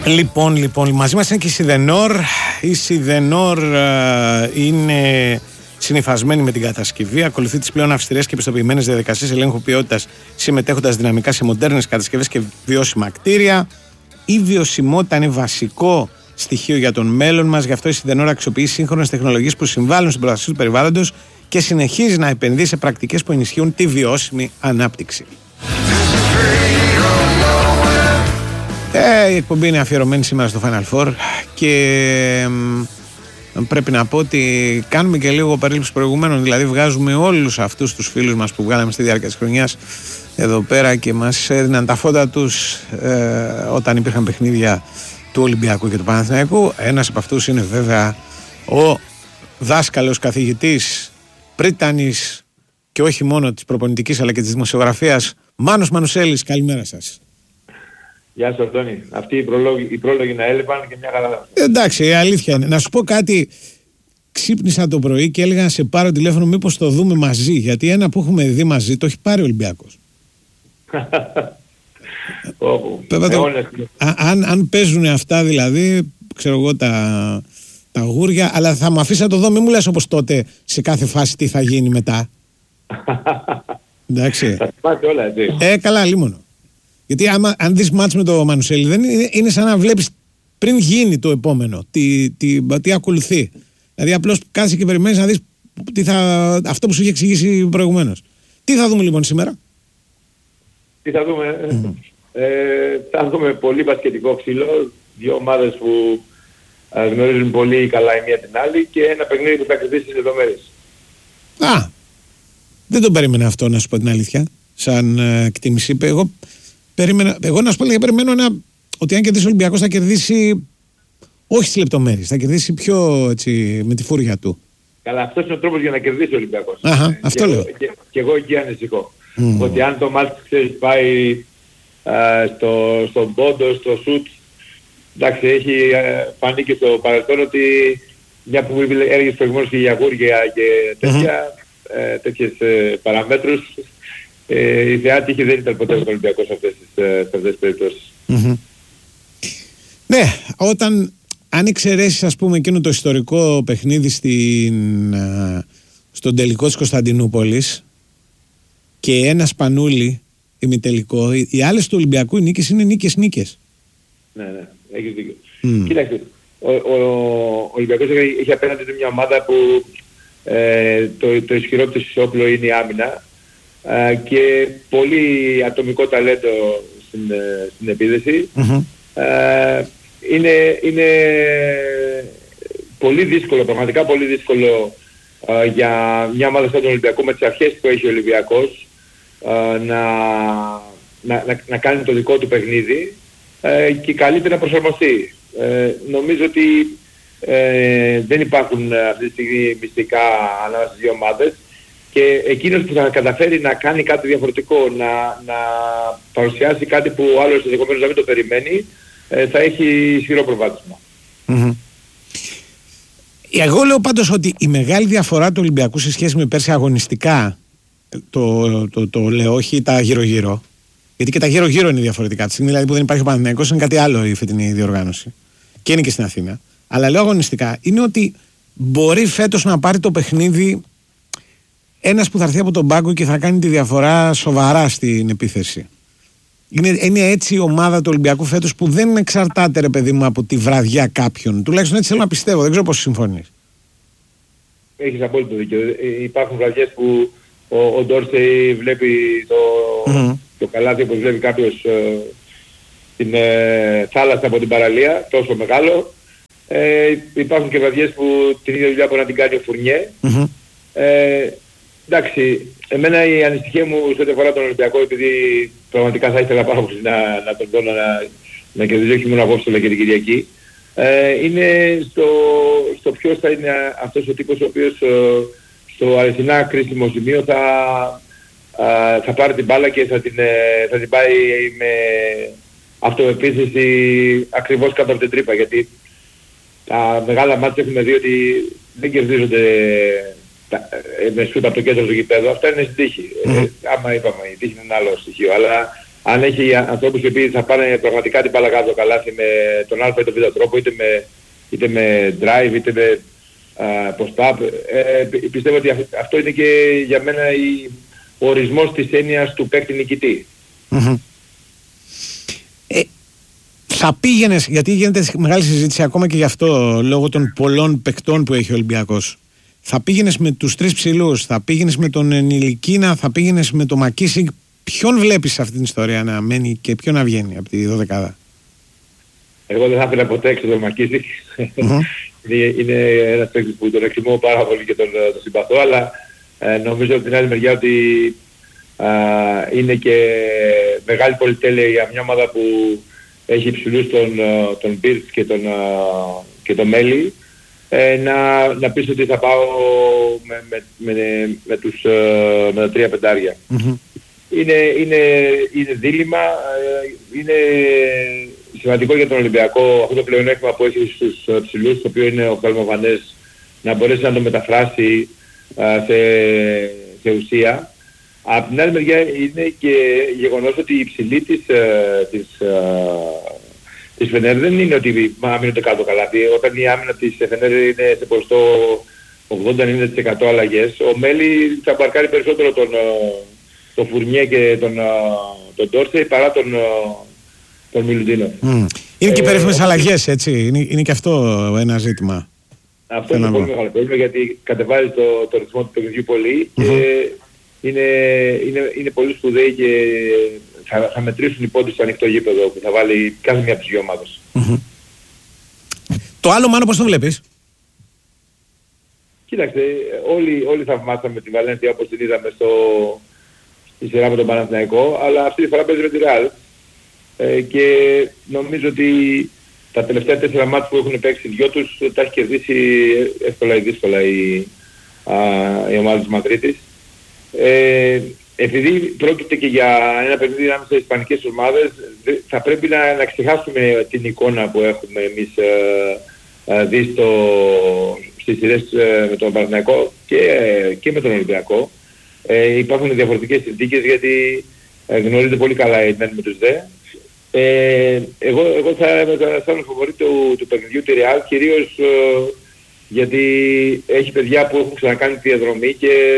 Λοιπόν, μαζί μας είναι και η Σιδενόρ. Η Σιδενόρ είναι συνυφασμένη με την κατασκευή. Ακολουθεί τις πλέον αυστηρές και επιστοποιημένες διαδικασίες ελέγχου ποιότητας, συμμετέχοντας δυναμικά σε μοντέρνες κατασκευές και βιώσιμα κτίρια. Η βιωσιμότητα είναι βασικό στοιχείο για τον μέλλον μας. Γι' αυτό η Σιδενόρ αξιοποιεί σύγχρονες τεχνολογίες που συμβάλλουν στην προστασία του περιβάλλοντος και συνεχίζει να επενδύει σε πρακτικές που ενισχύουν τη βιώσιμη ανάπτυξη. Η εκπομπή είναι αφιερωμένη σήμερα στο Final Four και πρέπει να πω ότι κάνουμε και λίγο περίληψη προηγουμένων. Δηλαδή βγάζουμε όλους αυτούς τους φίλους μας που βγάλαμε στη διάρκεια της χρονιάς εδώ πέρα και μας έδιναν τα φώτα τους όταν υπήρχαν παιχνίδια του Ολυμπιακού και του Παναθηναϊκού. Ένας από αυτούς είναι βέβαια ο δάσκαλος καθηγητής Πρίτανης και όχι μόνο της προπονητικής αλλά και της δημοσιογραφίας, Μάνος Μανουσέλης. Καλημέρα σας. Γεια σου Αντώνη. Αυτοί οι πρόλογοι να έλειπαν και μια χαρά. Εντάξει, η αλήθεια είναι. Να σου πω κάτι. Ξύπνησα το πρωί και έλεγα να σε πάρω τηλέφωνο μήπως το δούμε μαζί. Γιατί ένα που έχουμε δει μαζί το έχει πάρει ο Ολυμπιακός. Αν παίζουν αυτά δηλαδή, ξέρω εγώ τα γούρια, αλλά θα μου αφήσει να το δω, μην μου λες όπως τότε σε κάθε φάση τι θα γίνει μετά. Εντάξει. Θα θυμάσαι όλα έτσι. Καλά, λίμωνο. Γιατί αν δεις μάτς με το Μανουσέλη, δεν είναι σαν να βλέπεις πριν γίνει το επόμενο, τι ακολουθεί. Δηλαδή απλώς κάθεσαι και περιμένεις να δεις αυτό που σου είχε εξηγήσει προηγουμένως. Τι θα δούμε λοιπόν σήμερα? Τι θα δούμε? Θα δούμε πολύ μπασκετικό ξύλο, δύο ομάδες που γνωρίζουν πολύ καλά η μία την άλλη και ένα παιχνίδι που θα κερδίσει στις λεπτομέρειες. Δεν τον περίμενα αυτό, να σου πω την αλήθεια, σαν εκτίμηση. Εγώ να σου πω, περιμένω ότι αν κερδίσει ο Ολυμπιακός θα κερδίσει όχι στις λεπτομέρειες, θα κερδίσει πιο έτσι, με τη φούρια του. Καλά, αυτός είναι ο τρόπος για να κερδίσει ο Ολυμπιακός. Αυτό λέω. Και εγώ εκεί ανησυχώ. Ότι αν το μάτς πάει στον πόντο, στο σουτ, εντάξει, έχει φανεί και στο παρελθόν ότι μια που έργες προηγουμένως και για γούρια και τέτοιες παραμέτρους, η θεά τύχη δεν ήταν ποτέ ο Ολυμπιακός σε αυτές τις περιπτώσεις. Ναι, αν εξαιρέσεις ας πούμε εκείνο το ιστορικό παιχνίδι στον τελικό της Κωνσταντινούπολης και ένα σπανούλι ημιτελικό, οι άλλες του Ολυμπιακού νίκες είναι νίκες. Ναι, έχεις δίκιο. Κοίταξε, ο Ολυμπιακός έχει απέναντι του μια ομάδα που το ισχυρό της όπλο είναι η άμυνα και πολύ ατομικό ταλέντο στην επίδεση. Είναι πολύ δύσκολο, πραγματικά πολύ δύσκολο για μια ομάδα σαν τον Ολυμπιακό με τις αρχές που έχει ο Ολυμπιακός να κάνει το δικό του παιχνίδι και καλύτερα να προσαρμοστεί. Νομίζω ότι δεν υπάρχουν αυτή τη στιγμή μυστικά ανάμεσα στις δύο ομάδες και εκείνος που θα καταφέρει να κάνει κάτι διαφορετικό, να παρουσιάσει κάτι που ο άλλος ενδεχομένως να μην το περιμένει, θα έχει ισχυρό προβάδισμα. Εγώ λέω πάντως ότι η μεγάλη διαφορά του Ολυμπιακού σε σχέση με πέρσι αγωνιστικά, το λέω, όχι τα γύρω-γύρω, γιατί και τα γύρω-γύρω είναι διαφορετικά. Τη στιγμή δηλαδή που δεν υπάρχει ο Παναθηναϊκός είναι κάτι άλλο η φετινή διοργάνωση. Και είναι και στην Αθήνα. Αλλά λέω αγωνιστικά, είναι ότι μπορεί φέτος να πάρει το παιχνίδι ένας που θα έρθει από τον πάγκο και θα κάνει τη διαφορά σοβαρά στην επίθεση. Είναι έτσι η ομάδα του Ολυμπιακού φέτος που δεν εξαρτάται, ρε παιδί μου, από τη βραδιά κάποιον. Τουλάχιστον έτσι θέλω να πιστεύω. Δεν ξέρω πώς συμφωνείς. Έχεις απόλυτο δίκιο. Υπάρχουν βραδιές που ο Ντόρσεϊ βλέπει το καλάθι όπως βλέπει κάποιος την θάλασσα από την παραλία, τόσο μεγάλο. Υπάρχουν και βραδιές που την ίδια δουλειά μπορεί να την κάνει ο Φουρνιέ. Εντάξει, εμένα η ανησυχία μου σε ό,τι αφορά τον Ολυμπιακό, επειδή πραγματικά θα ήθελα πάρα πολύ να τον δω να κερδίζει όχι μόνο απόψε αλλά και την Κυριακή, είναι στο ποιος θα είναι αυτός ο τύπος ο οποίος στο αληθινά κρίσιμο σημείο θα πάρει την μπάλα και θα την πάει με αυτοεπίθεση ακριβώς κάτω από την τρύπα, γιατί τα μεγάλα μάτια έχουμε δει ότι δεν κερδίζονται με σούτ από το κέντρο του γηπέδου. Αυτά είναι στην τύχη. Άμα είπαμε, η τύχη είναι ένα άλλο στοιχείο. Αλλά αν έχει ανθρώπους οι οποίοι θα πάνε πραγματικά την μπάλα κάτω καλάθι με τον α ή τον β τρόπο, είτε με drive, είτε με post-up, πιστεύω ότι αυτό είναι και για μένα ο ορισμός της έννοιας του παίκτη νικητή. Θα πήγαινες, γιατί γίνεται μεγάλη συζήτηση ακόμα και γι' αυτό, λόγω των πολλών παικτών που έχει ο Ολυμπιακός. Θα πήγαινες με τους τρεις ψηλούς, θα πήγαινες με τον Νιλικίνα, θα πήγαινες με τον Μακίσικ. Ποιον βλέπεις σε αυτή την ιστορία να μένει και ποιον να βγαίνει από τη 12η? Εγώ δεν θα ήθελα ποτέ έξω τον Μακίσικ. Είναι ένας παίκτης που τον εκτιμώ πάρα πολύ και τον συμπαθώ, αλλά νομίζω από την άλλη μεριά ότι είναι και μεγάλη πολυτέλεια για μια ομάδα που έχει υψηλούς τον Μπίρτς και τον Μέλι, να πεις ότι θα πάω με τα 3 πεντάρια. Είναι δίλημμα, είναι σημαντικό για τον Ολυμπιακό αυτό το πλεονέκτημα που έχει στους ψηλούς, το οποίο είναι ο Καλμοβανές, να μπορέσει να το μεταφράσει σε ουσία. Απ' την άλλη μεριά είναι και γεγονός ότι η υψηλή της Φενέρ δεν είναι ότι άμυνονται κάτω καλά. Όταν η άμυνα της Φενέρ είναι σε ποσοστό 80-90% αλλαγές, ο Μέλι θα μπαρκάρει περισσότερο τον Φουρνιέ και τον Ντόρσεϊ παρά τον Μιλουτίνο. Είναι και περίφημες αλλαγές, έτσι. Είναι και αυτό ένα ζήτημα. Αυτό είναι πολύ μεγάλο πρόβλημα, γιατί κατεβάζει το ρυθμό του παιχνιδιού πολύ και είναι πολύ σπουδαίοι και θα μετρήσουν οι πόντους στο ανοιχτό γήπεδο που θα βάλει κάθε μια από τις δύο ομάδες. Το άλλο, Μάνο, πώς το βλέπεις? Κοίταξε, όλοι θαυμάσαμε τη Βαλένθια όπως την είδαμε στη σειρά με τον Παναθηναϊκό, αλλά αυτή τη φορά παίζει με τη Ρεάλ και νομίζω ότι τα τελευταία 4 μάτς που έχουν παίξει οι δυο τους τα έχει κερδίσει εύκολα ή δύσκολα η ομάδα της Μαδρίτης. Επειδή πρόκειται και για ένα παιχνίδι ανάμεσα στις ισπανικές ομάδες, θα πρέπει να ξεχάσουμε την εικόνα που έχουμε εμείς δει στις σειρές με τον Παναθηναϊκό και με τον Ολυμπιακό. Υπάρχουν διαφορετικές συνθήκες, γιατί γνωρίζετε πολύ καλά οι μεν με τους δε. Εγώ θα αισθάνομαι φοβορή του παιχνιδιού τη Ρεάλ, κυρίως γιατί έχει παιδιά που έχουν ξανακάνει τη διαδρομή και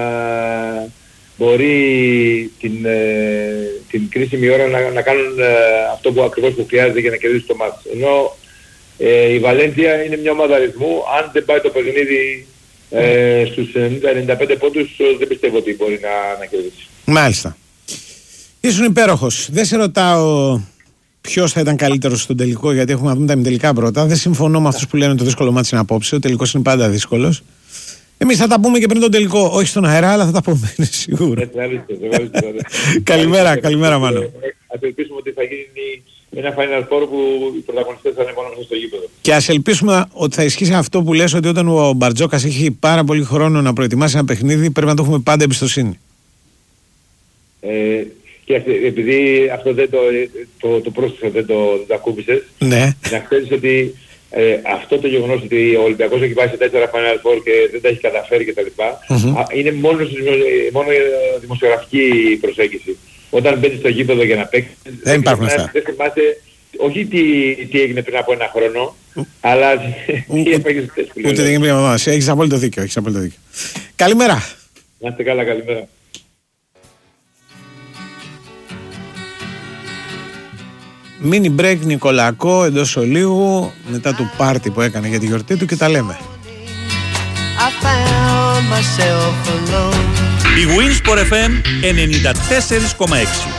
μπορεί την κρίσιμη ώρα να κάνουν αυτό που ακριβώς που χρειάζεται για να κερδίσει το μάτς. Ενώ η Βαλένθια είναι μια ομάδα αριθμού, αν δεν πάει το παιχνίδι στους 90-95 πόντους, δεν πιστεύω ότι μπορεί να κερδίσει. Μάλιστα. Ήσουν υπέροχος. Δεν σε ρωτάω ποιος θα ήταν καλύτερος στον τελικό, γιατί έχουμε να δούμε τα ημιτελικά πρώτα. Δεν συμφωνώ με αυτούς που λένε το δύσκολο μάτς είναι απόψε. Ο τελικός είναι πάντα δύσκολος. Εμείς θα τα πούμε και πριν τον τελικό. Όχι στον αέρα, αλλά θα τα πούμε, είναι σίγουρο. Καλημέρα, Μάνο. Ας ελπίσουμε ότι θα γίνει ένα Final Four που οι πρωταγωνιστές θα είναι μόνο μέσα στο γήπεδο. Και ας ελπίσουμε ότι θα ισχύσει αυτό που λες, ότι όταν ο Μπαρτζόκας έχει πάρα πολύ χρόνο να προετοιμάσει ένα παιχνίδι, πρέπει να το έχουμε πάντα εμπιστοσύνη. Και επειδή αυτό δεν το πρόσθεσα, δεν το ακούμπησες, ναι. Να ξέρεις ότι αυτό το γεγονός ότι ο Ολυμπιακός έχει πάει σε 4 Final Four και δεν τα έχει καταφέρει κτλ. Είναι μόνο δημοσιογραφική προσέγγιση. Όταν μπαίνεις στο γήπεδο για να παίξεις, δεν υπάρχουν αυτά. Δεν θυμάσαι όχι τι έγινε πριν από ένα χρόνο, αλλά τι έπαιξες χθες. Ούτε τι έγινε πριν από εμάς. Έχεις απόλυτο δίκιο. Καλημέρα. Να είστε καλά, καλημέρα. Mini break Νικολακό εντός ολίγου, μετά το πάρτι που έκανε για τη γιορτή του, και τα λέμε. Η Winsport FM 94,6.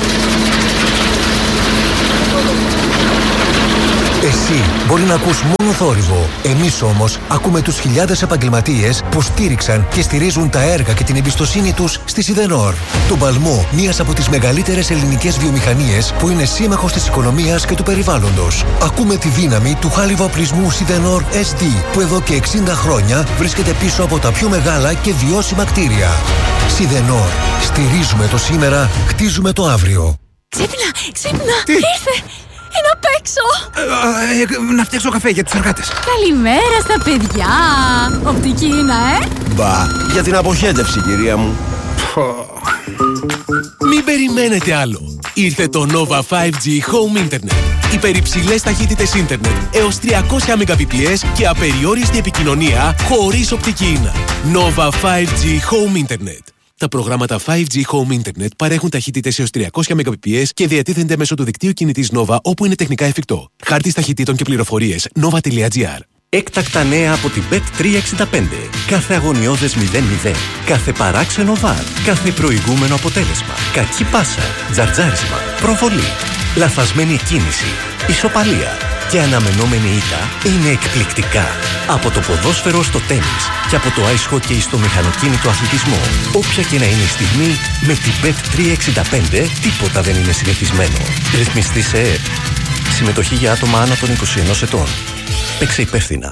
Εσύ μπορεί να ακούς μόνο θόρυβο. Εμείς όμως ακούμε τους χιλιάδες επαγγελματίες που στήριξαν και στηρίζουν τα έργα και την εμπιστοσύνη τους στη Σιδενόρ. Τον παλμό μιας από τις μεγαλύτερες ελληνικές βιομηχανίες που είναι σύμμαχος της οικονομίας και του περιβάλλοντος. Ακούμε τη δύναμη του χάλιβα-οπλισμού Σιδενόρ SD, που εδώ και 60 χρόνια βρίσκεται πίσω από τα πιο μεγάλα και βιώσιμα κτίρια. Σιδενόρ. Στηρίζουμε το σήμερα, χτίζουμε το αύριο. Ξύπνα! Ήρθε! Είναι απ' έξω! Να φτιάξω καφέ για τους εργάτες. Καλημέρα στα παιδιά! Οπτική είναι, Μπα, για την αποχέτευση, κυρία μου. Μην περιμένετε άλλο. Ήρθε το Nova 5G Home Internet. Υπερυψηλές ταχύτητες ίντερνετ έως 300 Mbps και απεριόριστη επικοινωνία χωρίς οπτική ίνα. Nova 5G Home Internet. Τα προγράμματα 5G Home Internet παρέχουν ταχύτητες έως 300 Mbps και διατίθενται μέσω του δικτύου κινητής Nova όπου είναι τεχνικά εφικτό. Χάρτης ταχυτήτων και πληροφορίες nova.gr. Έκτακτα νέα από την Bet365. Κάθε αγωνιώδες 0-0. Κάθε παράξενο βαρ. Κάθε προηγούμενο αποτέλεσμα. Κακή πάσα. Τζαρτζάρισμα. Προβολή. Λαθασμένη κίνηση. Ισοπαλία. Και αναμενόμενη ήττα είναι εκπληκτικά. Από το ποδόσφαιρο στο τένις και από το ice hockey στο μηχανοκίνητο αθλητισμό. Όποια και να είναι η στιγμή, με την Bet365 τίποτα δεν είναι συνηθισμένο. Ρυθμιστή σε ΕΕΠ. Συμμετοχή για άτομα άνω των 21 ετών. Παίξε υπεύθυνα.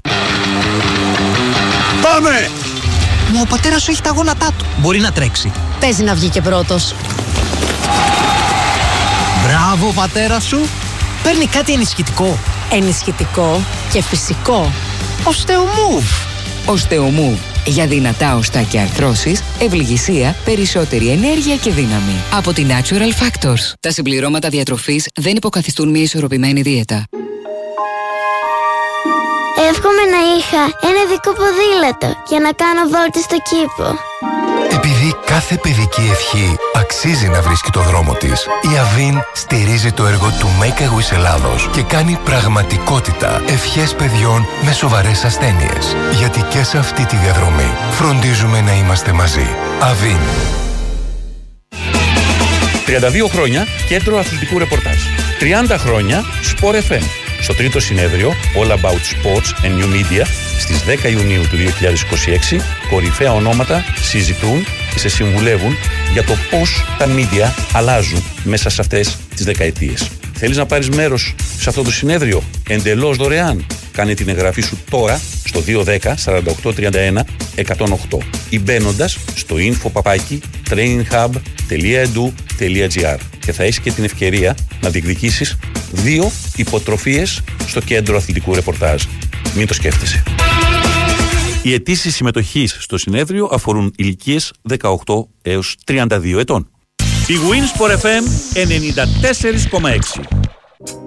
Πάμε! Μα ο πατέρας σου έχει τα γόνατά του. Μπορεί να τρέξει. Παίζει να βγει και πρώτος. Μπράβο, πατέρα σου. Παίρνει κάτι ενισχυτικό. Ενισχυτικό και φυσικό. Οστεομούβ. Οστεομούβ. Για δυνατά οστά και αρθρώσεις, ευληγησία, περισσότερη ενέργεια και δύναμη. Από τη Natural Factors. Τα συμπληρώματα διατροφής δεν υποκαθιστούν μια ισορροπημένη δίαιτα. Εύχομαι να είχα ένα δικό ποδήλατο για να κάνω βόλτες στο κήπο. Επειδή κάθε παιδική ευχή αξίζει να βρίσκει το δρόμο της, η Αβίν στηρίζει το έργο του Make a Wish Ελλάδος και κάνει πραγματικότητα ευχές παιδιών με σοβαρές ασθένειες. Γιατί και σε αυτή τη διαδρομή φροντίζουμε να είμαστε μαζί. Αβίν. 32 χρόνια Κέντρο Αθλητικού Ρεπορτάζ. 30 χρόνια Sport FM. Στο τρίτο συνέδριο All About Sports and New Media στις 10 Ιουνίου του 2026, κορυφαία ονόματα συζητούν και σε συμβουλεύουν για το πώς τα media αλλάζουν μέσα σε αυτές τις δεκαετίες. Θέλεις να πάρεις μέρος σε αυτό το συνέδριο εντελώς δωρεάν? Κάνε την εγγραφή σου τώρα στο 210 48 31 108 ή μπαίνοντας στο info@traininghub.edu.gr και θα έχεις και την ευκαιρία να διεκδικήσεις 2 υποτροφίες στο Κέντρο Αθλητικού Ρεπορτάζ. Μην το σκέφτεσαι. Οι αιτήσεις συμμετοχής στο συνέδριο αφορούν ηλικίες 18 έως 32 ετών. Η Winsport FM 94,6.